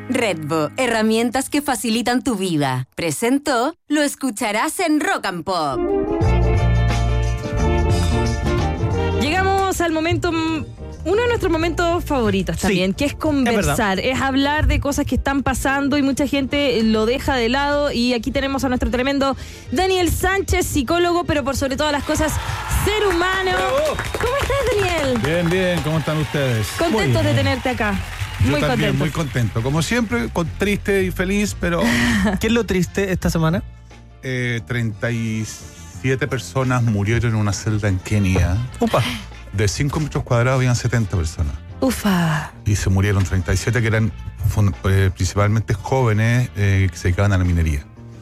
Redbo, herramientas que facilitan tu vida. Presentó Lo escucharás en Rock and Pop. Llegamos al momento, uno de nuestros momentos favoritos también, que es conversar, es hablar de cosas que están pasando y mucha gente lo deja de lado. Y aquí tenemos a nuestro tremendo Daniel Sánchez, psicólogo, pero por sobre todas las cosas, ser humano. ¡Bravo! ¿Cómo estás, Daniel? Bien, bien, ¿cómo están ustedes? Contentos de tenerte acá. Yo Muy también, contentos. muy contento. Como siempre, triste y feliz, pero ¿Qué es lo triste esta semana? 37 personas murieron en una celda en Kenia. Upa. De 5 metros cuadrados habían 70 personas. Ufa. Y se murieron 37 que eran principalmente jóvenes que se dedicaban a la minería.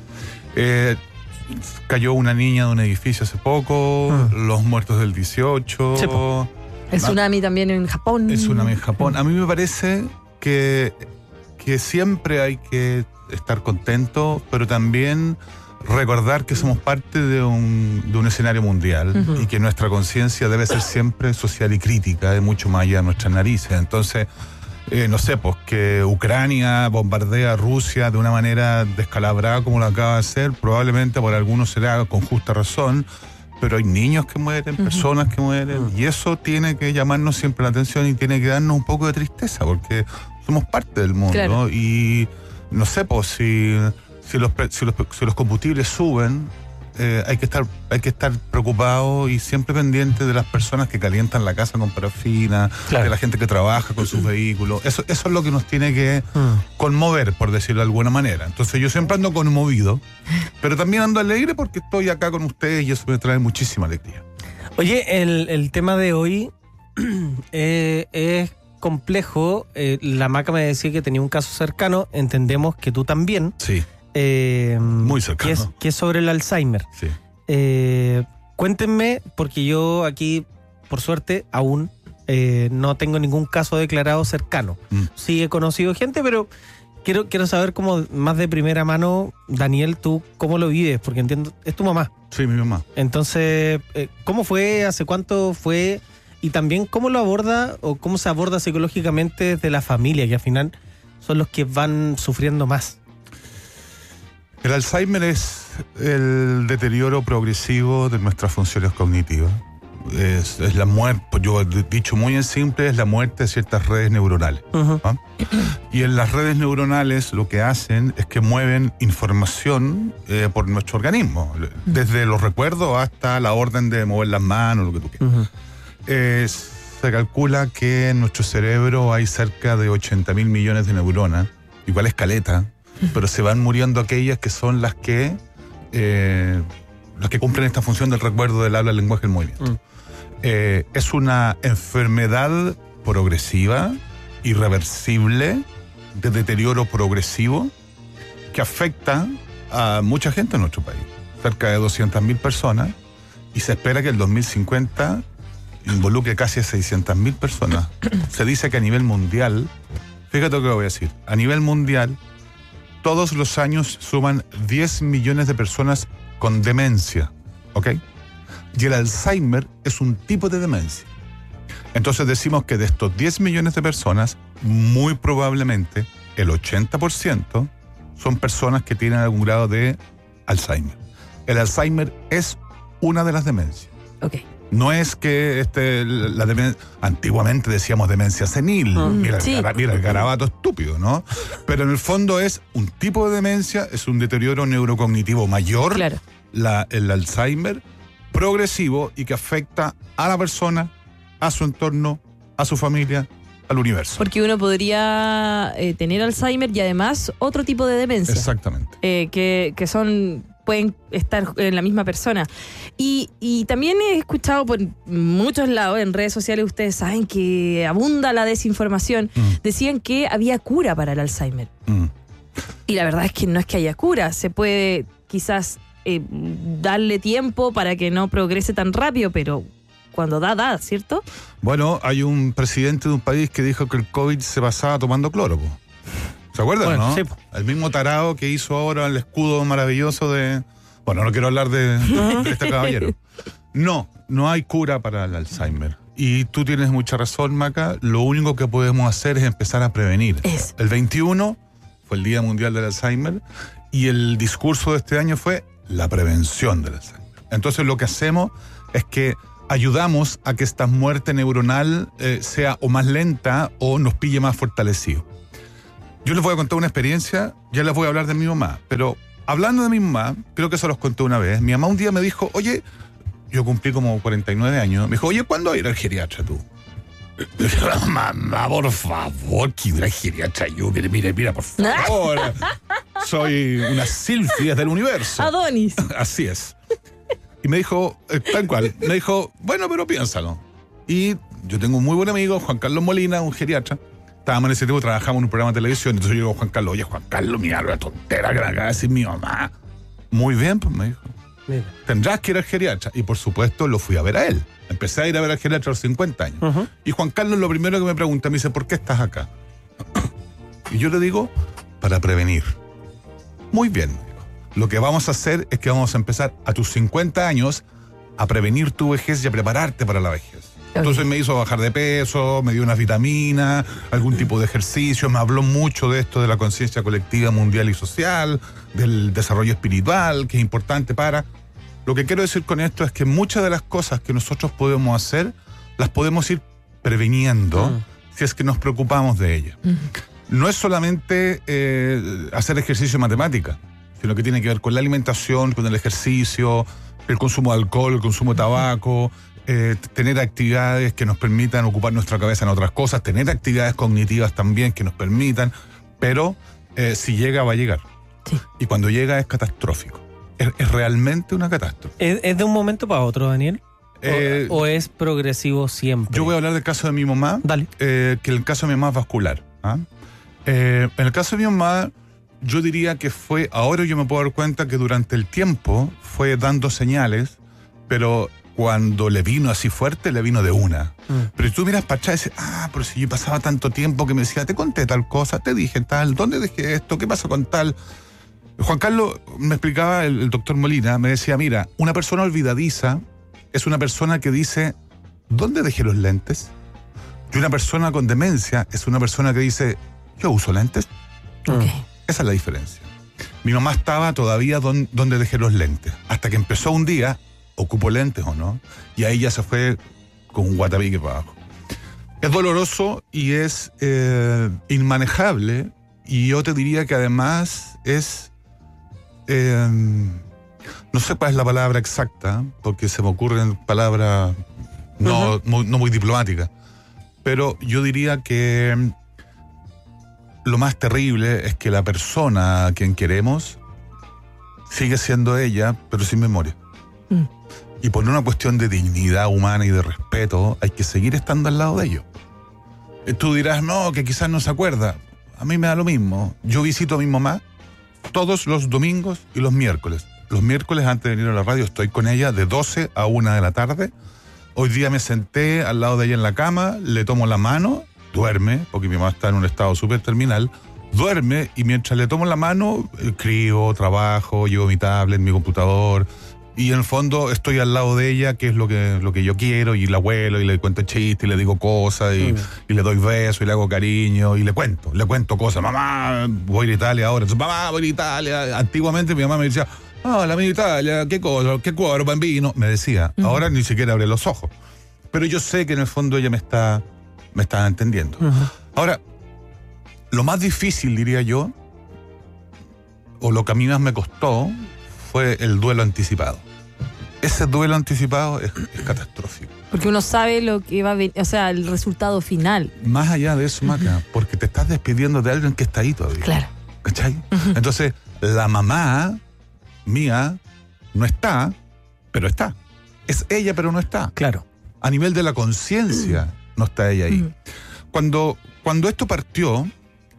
Cayó una niña de un edificio hace poco, los muertos del 18. Sí, po. El tsunami también en Japón. El tsunami en Japón. A mí me parece que siempre hay que estar contento, pero también recordar que somos parte de un escenario mundial y que nuestra conciencia debe ser siempre social y crítica, de mucho más allá de nuestras narices. Entonces, no sé, pues que Ucrania bombardea a Rusia de una manera descalabrada como lo acaba de hacer, probablemente por algunos será con justa razón, pero hay niños que mueren, personas que mueren, y eso tiene que llamarnos siempre la atención y tiene que darnos un poco de tristeza, porque somos parte del mundo. Claro. Y no sé, pues si los combustibles suben, hay que estar preocupado y siempre pendiente de las personas que calientan la casa con parafina, Claro. de la gente que trabaja con sus vehículos. Eso es lo que nos tiene que conmover, por decirlo de alguna manera. Entonces yo siempre ando conmovido, pero también ando alegre porque estoy acá con ustedes y eso me trae muchísima alegría. Oye, el tema de hoy es complejo. La Maca me decía que tenía un caso cercano. Entendemos que tú también. Sí, muy cercano. Que es sobre el Alzheimer. Sí. Cuéntenme, porque yo aquí, por suerte, aún no tengo ningún caso declarado cercano. Sí he conocido gente, pero quiero saber como más de primera mano, Daniel, tú cómo lo vives, porque entiendo, es tu mamá. Sí, mi mamá. Entonces, ¿cómo fue? ¿Hace cuánto fue? Y también, ¿cómo lo aborda o cómo se aborda psicológicamente desde la familia, que al final son los que van sufriendo más? El Alzheimer es el deterioro progresivo de nuestras funciones cognitivas. Es la muerte, yo he dicho muy en simple, es la muerte de ciertas redes neuronales. Uh-huh. ¿Ah? Y en las redes neuronales lo que hacen es que mueven información por nuestro organismo, desde los recuerdos hasta la orden de mover las manos, lo que tú quieras. Uh-huh. Se calcula que en nuestro cerebro hay cerca de 80.000 millones de neuronas, igual escaleta, pero se van muriendo aquellas que son las que cumplen esta función del recuerdo, del habla, el lenguaje, el movimiento. Es una enfermedad progresiva, irreversible, de deterioro progresivo, que afecta a mucha gente en nuestro país, cerca de 200.000 personas, y se espera que el 2050 involucre casi a 600.000 personas. Se dice que a nivel mundial, fíjate lo que voy a decir, a nivel mundial, todos los años suman 10 millones de personas con demencia, ¿ok? Y el Alzheimer es un tipo de demencia. Entonces decimos que de estos 10 millones de personas, muy probablemente el 80% son personas que tienen algún grado de Alzheimer. El Alzheimer es una de las demencias. Ok. No es que la demencia, antiguamente decíamos demencia senil, mira el garabato estúpido, ¿no? Pero en el fondo es un tipo de demencia, es un deterioro neurocognitivo mayor, Claro. el Alzheimer, progresivo y que afecta a la persona, a su entorno, a su familia, al universo. Porque uno podría tener Alzheimer y además otro tipo de demencia. Exactamente. Que pueden estar en la misma persona. Y también he escuchado por muchos lados, en redes sociales, ustedes saben que abunda la desinformación. Decían que había cura para el Alzheimer. Y la verdad es que no es que haya cura. Se puede quizás darle tiempo para que no progrese tan rápido, pero cuando da, ¿cierto? Bueno, hay un presidente de un país que dijo que el COVID se pasaba tomando cloro, po. ¿Se acuerdan, Bueno, no? sí. El mismo tarado que hizo ahora el escudo maravilloso de... Bueno, no quiero hablar de este caballero. No hay cura para el Alzheimer. Y tú tienes mucha razón, Maca. Lo único que podemos hacer es empezar a prevenir. Eso. El 21 fue el Día Mundial del Alzheimer, y el discurso de este año fue la prevención del Alzheimer. Entonces lo que hacemos es que ayudamos a que esta muerte neuronal sea o más lenta o nos pille más fortalecido. Yo les voy a contar una experiencia, ya les voy a hablar de mi mamá, pero hablando de mi mamá, creo que se los conté una vez. Mi mamá un día me dijo, oye, yo cumplí como 49 años, me dijo, oye, ¿cuándo vas a ir al geriatra tú? Le dije, mamá, por favor, que ir al geriatra yo, mira, por favor. Soy una Silfia del universo. Adonis. Así es. Y me dijo, tal cual, me dijo, bueno, pero piénsalo. Y yo tengo un muy buen amigo, Juan Carlos Molina, un geriatra. Estábamos en ese tiempo, trabajamos en un programa de televisión, entonces yo digo, Juan Carlos, oye, Juan Carlos, mira la tontera que le acaba de decir mi mamá. Muy bien, pues me dijo. Mira. Tendrás que ir al geriatra. Y por supuesto lo fui a ver a él. Empecé a ir a ver al geriatra a los 50 años. Uh-huh. Y Juan Carlos lo primero que me pregunta, me dice, ¿por qué estás acá? Y yo le digo, para prevenir. Muy bien. Lo que vamos a hacer es que vamos a empezar a tus 50 años a prevenir tu vejez y a prepararte para la vejez. Entonces me hizo bajar de peso, me dio unas vitaminas, algún tipo de ejercicio, me habló mucho de esto de la conciencia colectiva mundial y social, del desarrollo espiritual, que es importante para... Lo que quiero decir con esto es que muchas de las cosas que nosotros podemos hacer, las podemos ir preveniendo si es que nos preocupamos de ellas. No es solamente hacer ejercicio en matemática, sino que tiene que ver con la alimentación, con el ejercicio, el consumo de alcohol, el consumo de tabaco, tener actividades que nos permitan ocupar nuestra cabeza en otras cosas, tener actividades cognitivas también que nos permitan, pero si llega, va a llegar. Sí. Y cuando llega es catastrófico. Es realmente una catástrofe. ¿Es de un momento para otro, Daniel? ¿O es progresivo siempre? Yo voy a hablar del caso de mi mamá. Dale. Que el caso de mi mamá es vascular. En el caso de mi mamá, yo diría que fue, ahora yo me puedo dar cuenta que durante el tiempo fue dando señales, pero cuando le vino así fuerte, le vino de una. Pero si tú miras para atrás y dices, pero si yo pasaba tanto tiempo que me decía, te conté tal cosa, te dije tal, ¿dónde dejé esto? ¿Qué pasa con tal? Juan Carlos me explicaba, el doctor Molina, me decía, mira, una persona olvidadiza es una persona que dice, ¿dónde dejé los lentes? Y una persona con demencia es una persona que dice, ¿yo uso lentes? Okay. Esa es la diferencia. Mi mamá estaba todavía donde dejé los lentes, hasta que empezó un día, ¿ocupo lentes o no? Y ahí ya se fue con un guatapique para abajo. Es doloroso y es inmanejable, y yo te diría que además es... no sé cuál es la palabra exacta, porque se me ocurren palabras no muy diplomáticas, pero yo diría que lo más terrible es que la persona a quien queremos sigue siendo ella, pero sin memoria. Y por una cuestión de dignidad humana y de respeto, hay que seguir estando al lado de ellos. Tú dirás, no, que quizás no se acuerda. A mí me da lo mismo. Yo visito a mi mamá todos los domingos y los miércoles. Los miércoles, antes de venir a la radio, estoy con ella de 12 a 1 de la tarde. Hoy día me senté al lado de ella en la cama, le tomo la mano, duerme, porque mi mamá está en un estado súper terminal, duerme, y mientras le tomo la mano, escribo, trabajo, llevo mi tablet, mi computador, y en el fondo estoy al lado de ella, que es lo que yo quiero, y la abuelo, y le cuento chistes, y le digo cosas, y le doy besos, y le hago cariño, y le cuento cosas. Mamá, voy a ir a Italia ahora. Entonces, mamá, voy a ir a Italia. Antiguamente mi mamá me decía, la mi Italia, qué cosa, qué cuadro, bambino, me decía. Ahora ni siquiera abre los ojos. Pero yo sé que en el fondo ella me está entendiendo. Ahora, lo más difícil, diría yo, o lo que a mí más me costó, fue el duelo anticipado. Ese duelo anticipado es catastrófico. Porque uno sabe lo que va a venir, o sea, el resultado final. Más allá de eso, Maca, porque te estás despidiendo de alguien que está ahí todavía. Claro. ¿Cachai? Entonces, la mamá mía no está, pero está. Es ella, pero no está. Claro. A nivel de la conciencia, no está ella ahí. Cuando esto partió,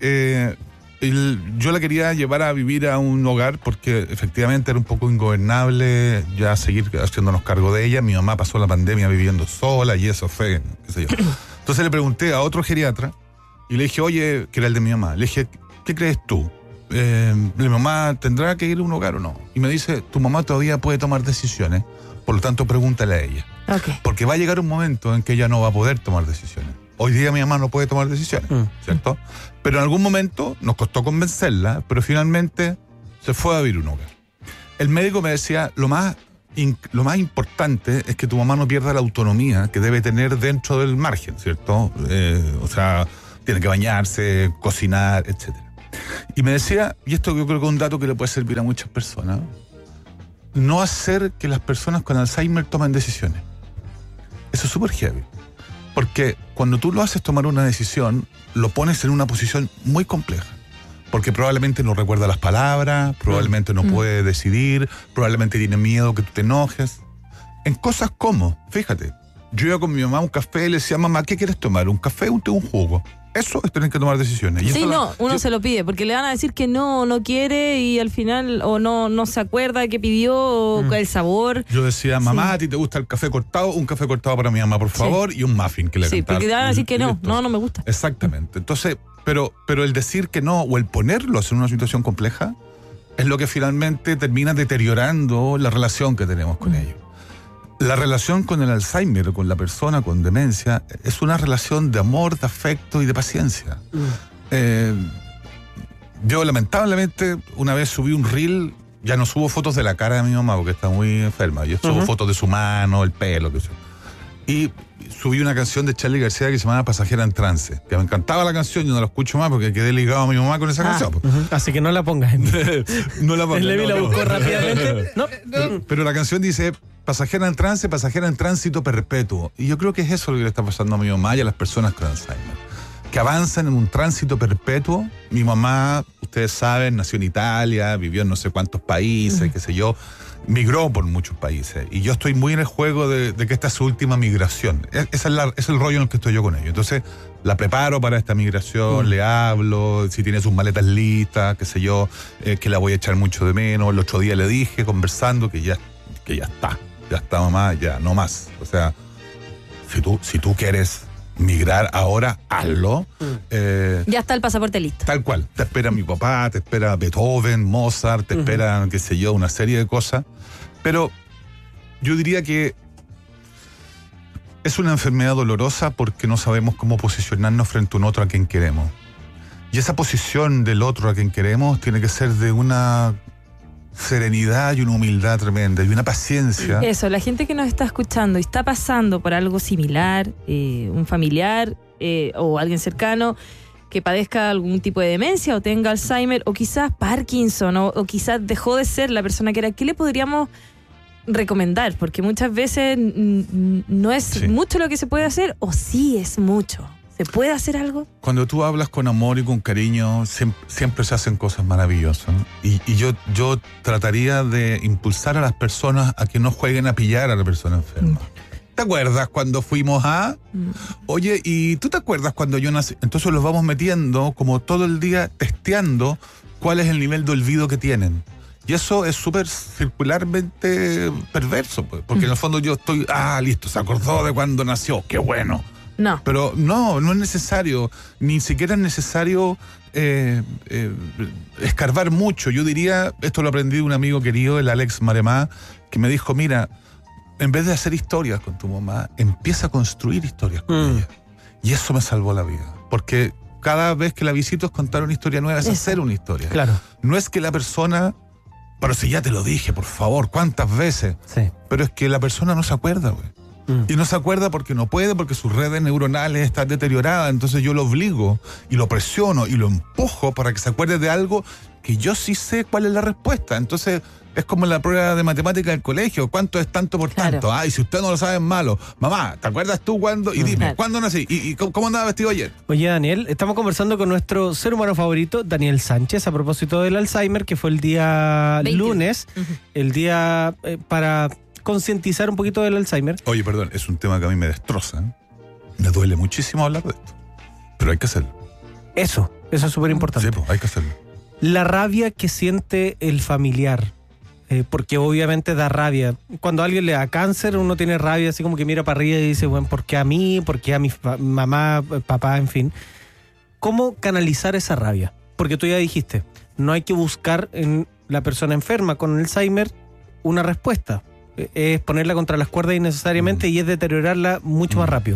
yo la quería llevar a vivir a un hogar porque efectivamente era un poco ingobernable ya seguir haciéndonos cargo de ella. Mi mamá pasó la pandemia viviendo sola y eso fue, qué sé yo. Entonces le pregunté a otro geriatra y le dije, oye, que era el de mi mamá, le dije, ¿qué crees tú? ¿Mi mamá tendrá que ir a un hogar o no? Y me dice, tu mamá todavía puede tomar decisiones, por lo tanto pregúntale a ella. Okay. Porque va a llegar un momento en que ella no va a poder tomar decisiones. Hoy día mi mamá no puede tomar decisiones, ¿cierto? Pero en algún momento nos costó convencerla, pero finalmente se fue a vivir un hogar. El médico me decía, lo más importante es que tu mamá no pierda la autonomía que debe tener dentro del margen, ¿cierto? O sea, tiene que bañarse, cocinar, etc. Y me decía, y esto yo creo que es un dato que le puede servir a muchas personas, no hacer que las personas con Alzheimer tomen decisiones. Eso es súper heavy. Porque cuando tú lo haces tomar una decisión, lo pones en una posición muy compleja. Porque probablemente no recuerda las palabras, probablemente no puede decidir, probablemente tiene miedo que tú te enojes. En cosas como, fíjate, yo iba con mi mamá a un café y le decía, mamá, ¿qué quieres tomar? ¿Un café, un té, un jugo? Eso es tener que tomar decisiones. Y sí, uno se lo pide, porque le van a decir que no quiere y al final o no se acuerda de qué pidió, o el sabor. Yo decía, mamá, ¿a ti te gusta el café cortado? Un café cortado para mi mamá, por favor, y un muffin que le Sí, porque le van a decir que no me gusta. Exactamente. Entonces, pero el decir que no o el ponerlos en una situación compleja es lo que finalmente termina deteriorando la relación que tenemos con ellos. La relación con el Alzheimer, con la persona con demencia, es una relación de amor, de afecto y de paciencia. Yo lamentablemente una vez subí un reel, ya no subo fotos de la cara de mi mamá porque está muy enferma, yo subo fotos de su mano, el pelo, qué sé yo. Y subí una canción de Charly García que se llamaba Pasajera en Trance, que me encantaba la canción, yo no la escucho más porque quedé ligado a mi mamá con esa canción. Así que no la pongas en No la pongas. El Levi la buscó rápidamente. Pero la canción dice pasajera en trance, pasajera en tránsito perpetuo. Y yo creo que es eso lo que le está pasando a mi mamá y a las personas con Alzheimer. Que avanzan en un tránsito perpetuo. Mi mamá, ustedes saben, nació en Italia, vivió en no sé cuántos países, qué sé yo. Migró por muchos países. Y yo estoy muy en el juego de que esta es su última migración. Es el rollo en el que estoy yo con ellos. Entonces, la preparo para esta migración, le hablo, si tiene sus maletas listas, qué sé yo, que la voy a echar mucho de menos. El otro día le dije, conversando, que ya está. Ya está, mamá, ya, no más. O sea, si tú quieres migrar ahora, hazlo. Ya está el pasaporte listo. Tal cual. Te espera mi papá, te espera Beethoven, Mozart, te esperan, qué sé yo, una serie de cosas. Pero yo diría que es una enfermedad dolorosa porque no sabemos cómo posicionarnos frente a un otro a quien queremos. Y esa posición del otro a quien queremos tiene que ser de una serenidad y una humildad tremenda y una paciencia. Eso, la gente que nos está escuchando y está pasando por algo similar, un familiar o alguien cercano que padezca algún tipo de demencia o tenga Alzheimer o quizás Parkinson o quizás dejó de ser la persona que era, ¿qué le podríamos recomendar? Porque muchas veces no es mucho lo que se puede hacer o sí es mucho. ¿Se puede hacer algo? Cuando tú hablas con amor y con cariño, siempre se hacen cosas maravillosas. Y yo trataría de impulsar a las personas a que no jueguen a pillar a la persona enferma. ¿Te acuerdas cuando fuimos a...? Oye, ¿y tú te acuerdas cuando yo nací? Entonces los vamos metiendo como todo el día testeando cuál es el nivel de olvido que tienen. Y eso es súper circularmente perverso, pues, porque en el fondo yo estoy, listo, se acordó de cuando nació, qué bueno. No. Pero no es necesario, ni siquiera es necesario escarbar mucho. Yo diría, esto lo aprendí de un amigo querido, el Alex Maremá, que me dijo, mira, en vez de hacer historias con tu mamá, empieza a construir historias con ella. Y eso me salvó la vida, porque cada vez que la visito es contar una historia nueva, es hacer una historia. Claro. No es que la persona, pero si ya te lo dije, por favor, ¿cuántas veces? Sí. Pero es que la persona no se acuerda, güey. Y no se acuerda porque no puede, porque sus redes neuronales están deterioradas. Entonces yo lo obligo y lo presiono y lo empujo para que se acuerde de algo que yo sí sé cuál es la respuesta. Entonces es como la prueba de matemática del colegio. ¿Cuánto es tanto por tanto? Y si usted no lo sabe es malo. Mamá, ¿te acuerdas tú cuándo? Y dime, ¿cuándo nací? ¿Y cómo andaba vestido ayer? Oye, Daniel, estamos conversando con nuestro ser humano favorito, Daniel Sánchez, a propósito del Alzheimer, que fue el día 20. Lunes, el día para concientizar un poquito del Alzheimer. Oye, perdón, es un tema que a mí me destroza. Me duele muchísimo hablar de esto. Pero hay que hacerlo. Eso es súper importante. Sí, pues, hay que hacerlo. La rabia que siente el familiar, porque obviamente da rabia. Cuando a alguien le da cáncer, uno tiene rabia, así como que mira para arriba y dice, bueno, ¿por qué a mí? ¿Por qué a mi mamá, papá, en fin? ¿Cómo canalizar esa rabia? Porque tú ya dijiste, no hay que buscar en la persona enferma con Alzheimer una respuesta. Es ponerla contra las cuerdas innecesariamente y es deteriorarla mucho más rápido.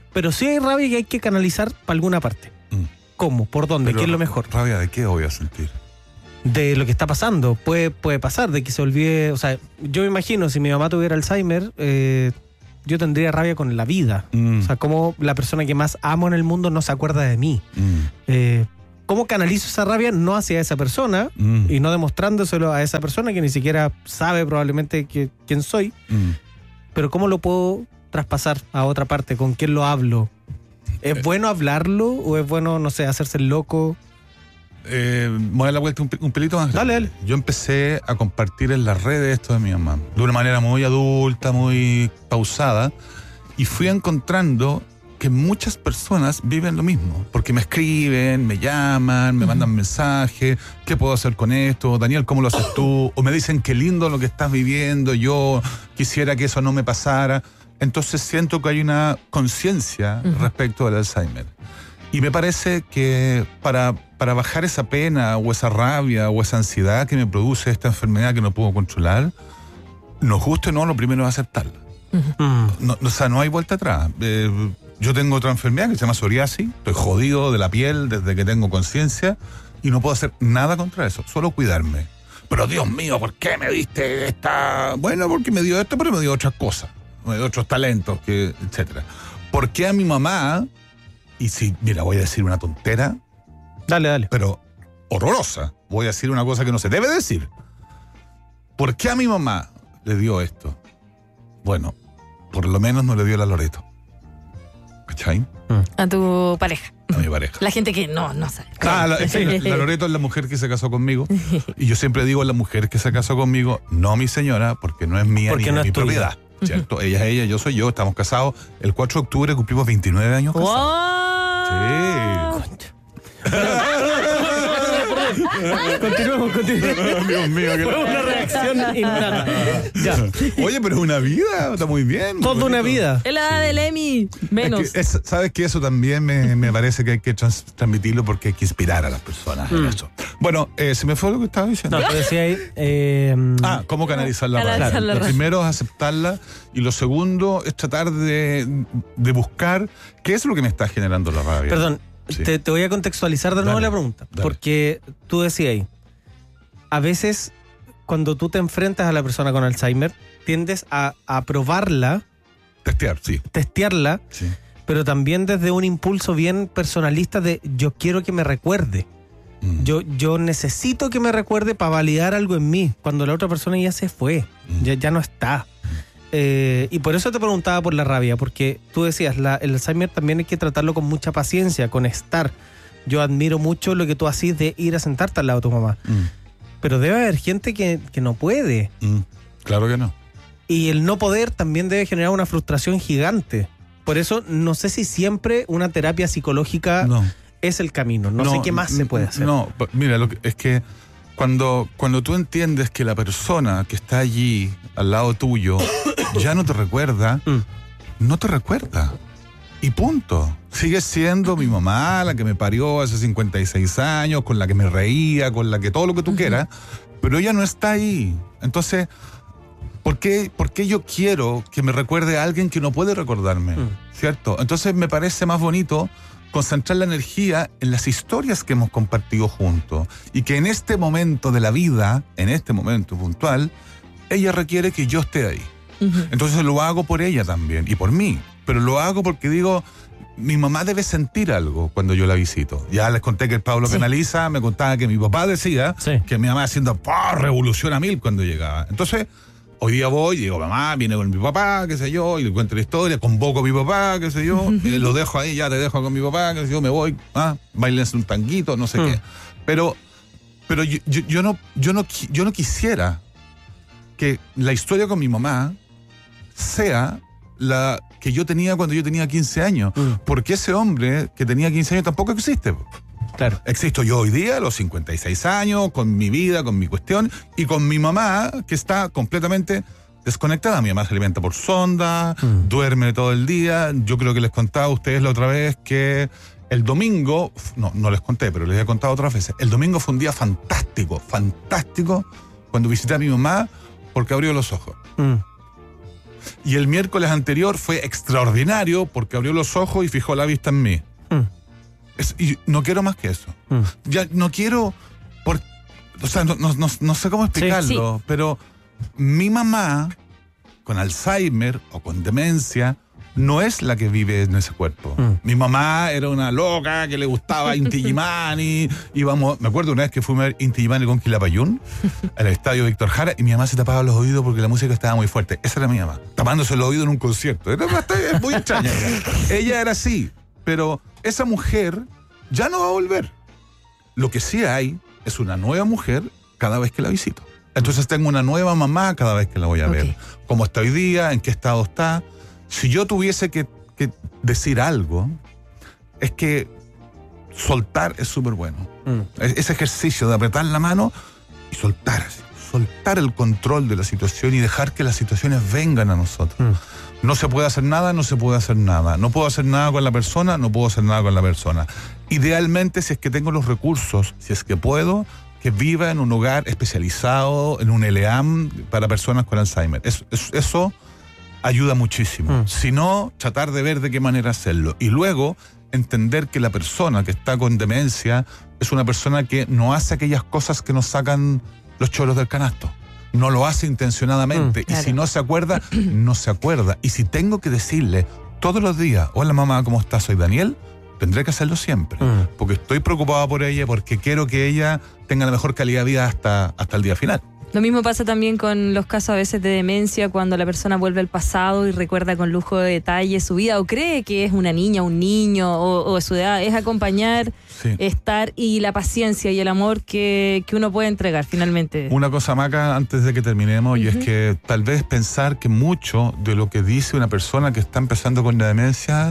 pero sí hay rabia que hay que canalizar para alguna parte. ¿Cómo? ¿Por dónde? Pero, ¿qué es lo mejor? ¿Rabia de qué voy a sentir? De lo que está pasando. Puede pasar, de que se olvide. O sea, yo me imagino, si mi mamá tuviera Alzheimer, yo tendría rabia con la vida. O sea, como la persona que más amo en el mundo no se acuerda de mí. ¿Cómo canalizo esa rabia? No hacia esa persona y no demostrándoselo a esa persona que ni siquiera sabe probablemente quién soy. Pero ¿cómo lo puedo traspasar a otra parte? ¿Con quién lo hablo? ¿Es bueno hablarlo o es bueno, no sé, hacerse el loco? Me voy a dar la vuelta un pelito más. Dale. Yo empecé a compartir en las redes esto de mi mamá, de una manera muy adulta, muy pausada, y fui encontrando que muchas personas viven lo mismo, porque me escriben, me llaman, me mandan mensajes, ¿qué puedo hacer con esto? Daniel, ¿cómo lo haces tú? O me dicen, qué lindo lo que estás viviendo, yo quisiera que eso no me pasara. Entonces siento que hay una conciencia respecto del Alzheimer. Y me parece que para bajar esa pena o esa rabia o esa ansiedad que me produce esta enfermedad que no puedo controlar, nos guste o no, lo primero es aceptarla. O sea, no hay vuelta atrás. Yo tengo otra enfermedad que se llama psoriasis, estoy jodido de la piel desde que tengo conciencia y no puedo hacer nada contra eso, solo cuidarme. Pero Dios mío, ¿por qué me diste esta? Bueno, porque me dio esto, pero me dio otras cosas, me dio otros talentos, etcétera. ¿Por qué a mi mamá? Y si, mira, voy a decir una tontera. Dale. Pero horrorosa. Voy a decir una cosa que no se debe decir. ¿Por qué a mi mamá le dio esto? Bueno, por lo menos no le dio la Loreto. ¿Cachai? A tu pareja. A mi pareja. La gente que no sabe. La Loreto es la mujer que se casó conmigo. Y yo siempre digo la mujer que se casó conmigo, no mi señora, porque no es mía porque ni no es mi tuya. propiedad. ¿Cierto? Ella es ella, yo soy yo, estamos casados. El 4 de octubre cumplimos 29 años casados. Sí. Continuemos. Dios mío, que Fue una reacción innata. Ya. Oye, pero es una vida, está muy bien. Toda una vida. Es la edad del Emi. Menos. Sabes que eso también me parece que hay que transmitirlo porque hay que inspirar a las personas en eso. Bueno, se me fue lo que estaba diciendo. No, te decía ahí. ¿Cómo canalizar la rabia? Canalizar la Lo rabia. primero es aceptarla y lo segundo es tratar de buscar qué es lo que me está generando la rabia. Perdón, Sí. te voy a contextualizar de nuevo Dale, la pregunta. dale. Porque tú decías ahí, a veces cuando tú te enfrentas a la persona con Alzheimer, tiendes a probarla, Testear, sí. testearla, Sí. pero también desde un impulso bien personalista de yo quiero que me recuerde. Yo necesito que me recuerde para validar algo en mí, cuando la otra persona ya se fue, ya no está. Y por eso te preguntaba por la rabia, porque tú decías, el Alzheimer también hay que tratarlo con mucha paciencia, con estar. Yo admiro mucho lo que tú haces de ir a sentarte al lado de tu mamá. Pero debe haber gente que no puede. Claro que no. Y el no poder también debe generar una frustración gigante. Por eso no sé si siempre una terapia psicológica No. es el camino. No sé qué más se puede hacer. No, mira, es que cuando tú entiendes que la persona que está allí al lado tuyo ya no te recuerda, no te recuerda. Y punto. Sigue siendo mi mamá, la que me parió hace 56 años, con la que me reía, con la que todo lo que tú quieras, pero ella no está ahí. Entonces, ¿por qué yo quiero que me recuerde a alguien que no puede recordarme? ¿Cierto? Entonces me parece más bonito concentrar la energía en las historias que hemos compartido juntos y que en este momento de la vida, en este momento puntual, ella requiere que yo esté ahí. Entonces lo hago por ella también y por mí, pero lo hago porque digo, mi mamá debe sentir algo cuando yo la visito. Ya les conté que el Pablo Penaliza me contaba que mi papá decía que mi mamá haciendo revolución a 1000 cuando llegaba. Entonces hoy día voy y digo, mamá, viene con mi papá, qué sé yo, y le cuento la historia, convoco a mi papá, qué sé yo, y lo dejo ahí, ya te dejo con mi papá, qué sé yo, me voy, bailense un tanguito, no sé qué. Pero yo no quisiera que la historia con mi mamá sea la que yo tenía cuando yo tenía 15 años, porque ese hombre que tenía 15 años tampoco existe. Claro. Existo yo hoy día, a los 56 años, con mi vida, con mi cuestión, y con mi mamá, que está completamente desconectada. Mi mamá se alimenta por sonda, duerme todo el día. Yo creo que les contaba a ustedes la otra vez que el domingo, no les conté, pero les he contado otras veces, el domingo fue un día fantástico, cuando visité a mi mamá, porque abrió los ojos. Y el miércoles anterior fue extraordinario porque abrió los ojos y fijó la vista en mí. Y no quiero más que eso. Ya no quiero... O sea, no sé cómo explicarlo, pero mi mamá, con Alzheimer o con demencia, no es la que vive en ese cuerpo. Mi mamá era una loca que le gustaba Inti Illimani. Íbamos, me acuerdo una vez que fuimos a ver Inti Illimani con Quilapayún al estadio Víctor Jara y mi mamá se tapaba los oídos porque la música estaba muy fuerte. Esa era mi mamá, tapándose los oídos en un concierto. Es muy extraña. Ella era así, pero esa mujer ya no va a volver. Lo que sí hay es una nueva mujer cada vez que la visito. Entonces tengo una nueva mamá cada vez que la voy a ver. ¿Cómo está hoy día? ¿En qué estado está? Si yo tuviese que decir algo, es que soltar es súper bueno. Ese ejercicio de apretar la mano y soltar el control de la situación y dejar que las situaciones vengan a nosotros. No se puede hacer nada, no se puede hacer nada. No puedo hacer nada con la persona, no puedo hacer nada con la persona. Idealmente, si es que tengo los recursos, si es que puedo, que viva en un hogar especializado, en un ELEAM para personas con Alzheimer. Eso ayuda muchísimo. Si no, tratar de ver de qué manera hacerlo. Y luego, entender que la persona que está con demencia es una persona que no hace aquellas cosas que nos sacan los choros del canasto. No lo hace intencionadamente. Claro. Y si no se acuerda, no se acuerda. Y si tengo que decirle todos los días, hola mamá, ¿cómo estás? Soy Daniel, tendré que hacerlo siempre. Porque estoy preocupado por ella, porque quiero que ella tenga la mejor calidad de vida hasta el día final. Lo mismo pasa también con los casos a veces de demencia, cuando la persona vuelve al pasado y recuerda con lujo de detalle su vida, o cree que es una niña, un niño, o su edad. Es acompañar, estar, y la paciencia y el amor que uno puede entregar finalmente. Una cosa, Maca, antes de que terminemos, y es que tal vez pensar que mucho de lo que dice una persona que está empezando con la demencia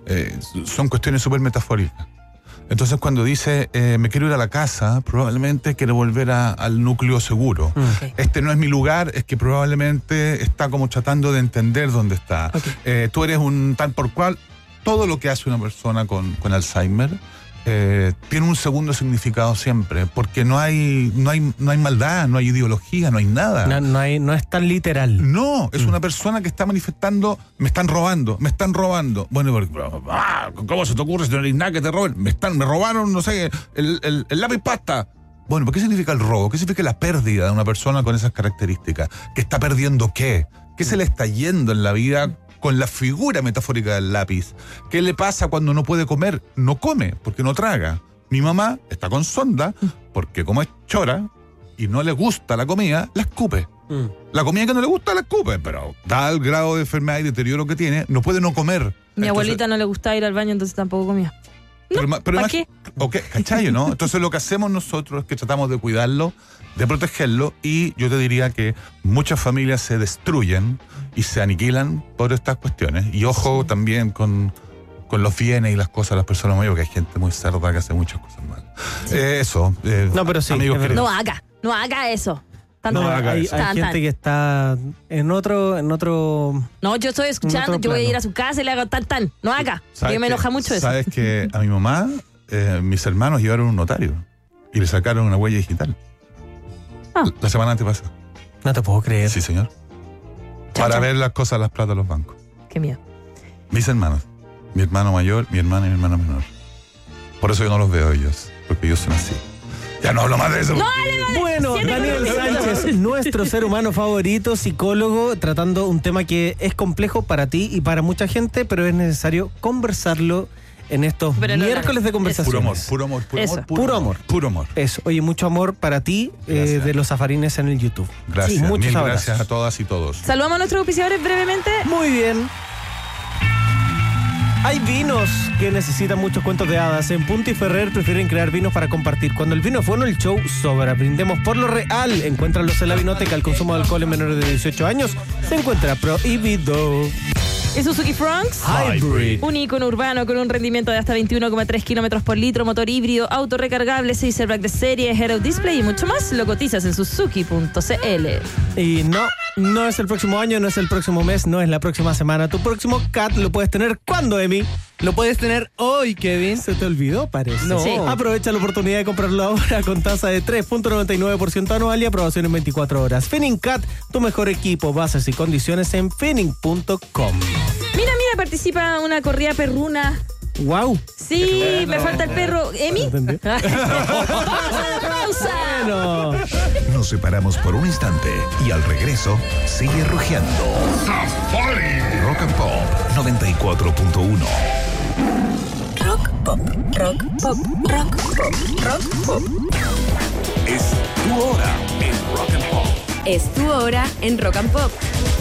son cuestiones súper metafóricas. Entonces cuando dice me quiero ir a la casa, probablemente quiere volver al núcleo seguro. Este no es mi lugar, es que probablemente está como tratando de entender dónde está. Tú eres un tal por cual. Todo lo que hace una persona con Alzheimer tiene un segundo significado siempre, porque no hay maldad, no hay ideología, no hay nada. No es tan literal. No, es una persona que está manifestando, me están robando. Bueno, ¿cómo se te ocurre si no eres nada que te roben? Me robaron, no sé, el lápiz pasta. Bueno, ¿pero qué significa el robo? ¿Qué significa la pérdida de una persona con esas características? ¿Que está perdiendo qué? ¿Qué se le está yendo en la vida con la figura metafórica del lápiz? ¿Qué le pasa cuando no puede comer? No come, porque no traga. Mi mamá está con sonda, porque como es chora y no le gusta la comida, la escupe. La comida que no le gusta, la escupe, pero da el grado de enfermedad y deterioro que tiene, no puede no comer. Mi abuelita no le gustaba ir al baño, entonces tampoco comía. Pero ¿para qué? ¿Cachai, no? Entonces lo que hacemos nosotros es que tratamos de cuidarlo, de protegerlo, y yo te diría que muchas familias se destruyen y se aniquilan por estas cuestiones. Y ojo también con los bienes y las cosas de las personas mayores, que hay gente muy cerda que hace muchas cosas mal. No, pero sí, amigos, no haga eso. Hay gente que está en otro. No, yo estoy escuchando, yo voy a ir a su casa y le hago tan. No haga. Porque me enoja mucho eso. ¿Sabes que a mi mamá, mis hermanos llevaron a un notario y le sacaron una huella digital? La semana antepasada. No te puedo creer. Sí, señor. Para ver las cosas, las plata de los bancos. Qué miedo. Mis hermanos. Mi hermano mayor, mi hermana y mi hermana menor. Por eso yo no los veo a ellos, porque ellos son así. Ya no hablo más de eso. No, bueno, Daniel Sánchez, nuestro ser humano favorito, psicólogo, tratando un tema que es complejo para ti y para mucha gente, pero es necesario conversarlo en estos miércoles de conversaciones. Puro amor. Eso. Oye, mucho amor para ti de los Safarines en el YouTube. Gracias. Sí, muchos abrazos. Gracias a todas y todos. Saludamos a nuestros auspiciadores brevemente. Muy bien. Hay vinos que necesitan muchos cuentos de hadas. En Punto y Ferrer prefieren crear vinos para compartir. Cuando el vino es bueno, el show sobra. Brindemos por lo real. Encuéntralos en la vinoteca. El consumo de alcohol en menores de 18 años se encuentra prohibido. Suzuki Fronx Hybrid. Un icono urbano con un rendimiento de hasta 21,3 kilómetros por litro, motor híbrido, auto recargable, 6 airbags de serie, Hero Display y mucho más. Lo cotizas en suzuki.cl. Y no es el próximo año, no es el próximo mes, no es la próxima semana. Tu próximo CAT lo puedes tener cuando, Emi. Lo puedes tener hoy, Kevin. Se te olvidó, parece. No. Sí. Aprovecha la oportunidad de comprarlo ahora con tasa de 3.99% anual y aprobación en 24 horas. FinningCat, tu mejor equipo. Bases y condiciones en finning.com. Mira, participa una corrida perruna. ¡Wow! Sí, me falta el perro. ¿Emi? ¿Entendió? ¡Pausa! Bueno. Nos separamos por un instante y al regreso sigue rugiendo. Rock and Pop 94.1. Rock pop, rock pop, rock pop, rock pop. Es tu hora en Rock and Pop. Es tu hora en Rock and Pop.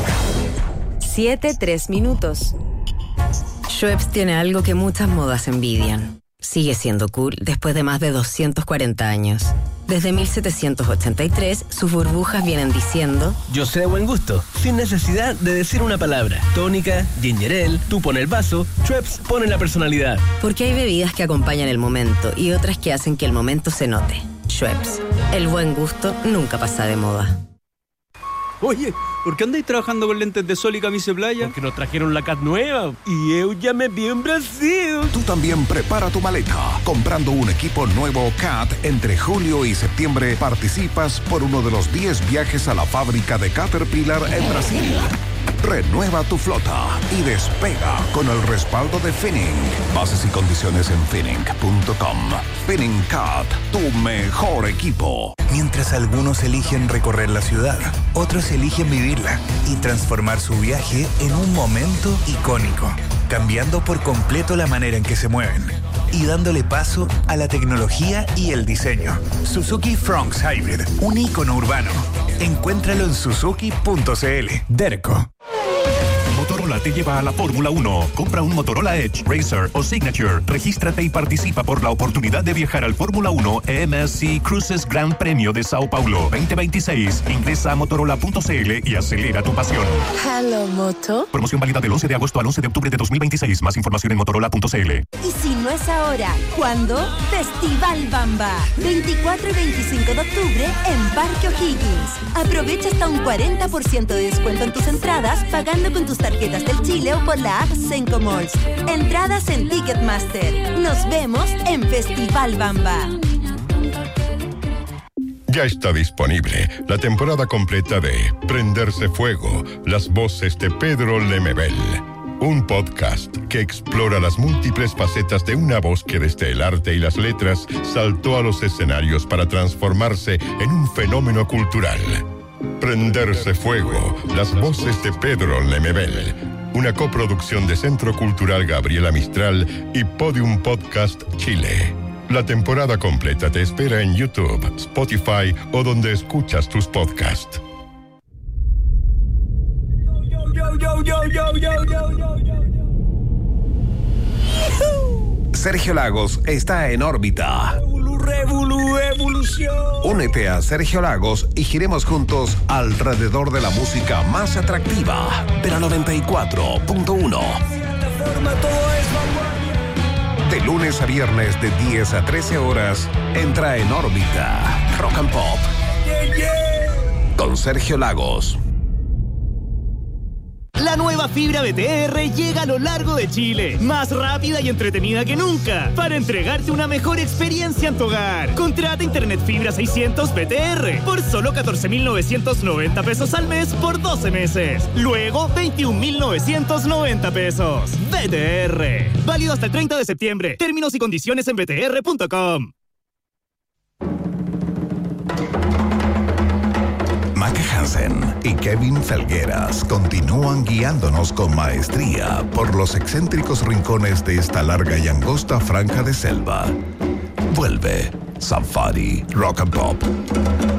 7:03 minutos. Schweppes tiene algo que muchas modas envidian. Sigue siendo cool después de más de 240 años. Desde 1783, sus burbujas vienen diciendo: yo sé de buen gusto, sin necesidad de decir una palabra. Tónica, ginger ale, tú pone el vaso, Schweppes pone la personalidad. porque hay bebidas que acompañan el momento y otras que hacen que el momento se note. Schweppes, el buen gusto nunca pasa de moda. Oye, ¿por qué andáis trabajando con lentes de sol y camisa de playa? Porque nos trajeron la CAT nueva y yo ya me vi en Brasil. Tú también prepara tu maleta. Comprando un equipo nuevo CAT entre julio y septiembre participas por uno de los 10 viajes a la fábrica de Caterpillar en Brasil. Renueva tu flota y despega con el respaldo de Finning. Bases y condiciones en finning.com. Finning CAT, tu mejor equipo. Mientras algunos eligen recorrer la ciudad, otros eligen vivirla y transformar su viaje en un momento icónico, cambiando por completo la manera en que se mueven y dándole paso a la tecnología y el diseño. Suzuki Fronx Hybrid, un ícono urbano. Encuéntralo en suzuki.cl. Derco. Motorola te lleva a la Fórmula 1. Compra un Motorola Edge, Racer o Signature. Regístrate y participa por la oportunidad de viajar al Fórmula 1 MSC Cruises Gran Premio de Sao Paulo 2026. Ingresa a motorola.cl y acelera tu pasión. Hello, Moto. Promoción válida del 11 de agosto al 11 de octubre de 2026. Más información en motorola.cl. Y si no es ahora, ¿cuándo? Festival Bamba. 24 y 25 de octubre en Parque O'Higgins. Aprovecha hasta un 40% de descuento en tus entradas pagando con tus tarjetas del Chile o por la app Senco Malls. Entradas en Ticketmaster. Nos vemos en Festival Bamba. Ya está disponible la temporada completa de Prenderse Fuego, las voces de Pedro Lemebel. Un podcast que explora las múltiples facetas de una voz que desde el arte y las letras saltó a los escenarios para transformarse en un fenómeno cultural. Prenderse Fuego, las voces de Pedro Lemebel. Una coproducción de Centro Cultural Gabriela Mistral y Podium Podcast Chile. La temporada completa te espera en YouTube, Spotify o donde escuchas tus podcasts. Sergio Lagos está en órbita. Evolución. Únete a Sergio Lagos y giremos juntos alrededor de la música más atractiva de la 94.1. De lunes a viernes de 10 a 13 horas, entra en órbita Rock and Pop con Sergio Lagos. La nueva fibra BTR llega a lo largo de Chile, más rápida y entretenida que nunca, para entregarte una mejor experiencia en tu hogar. Contrata Internet Fibra 600 BTR por solo 14,990 pesos al mes por 12 meses. Luego, 21,990 pesos. BTR. Válido hasta el 30 de septiembre. Términos y condiciones en btr.com. Maca Hansen y Kevin Felgueras continúan guiándonos con maestría por los excéntricos rincones de esta larga y angosta franja de selva. Vuelve Safari Rock and Pop.